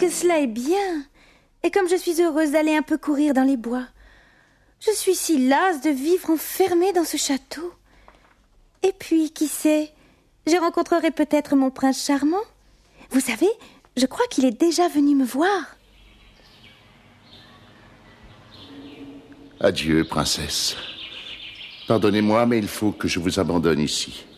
que cela est bien. Et comme je suis heureuse d'aller un peu courir dans les bois. Je suis si lasse de vivre enfermée dans ce château. Et puis, qui sait, je rencontrerai peut-être mon prince charmant. Vous savez, je crois qu'il est déjà venu me voir. Adieu, princesse. Pardonnez-moi, mais il faut que je vous abandonne ici.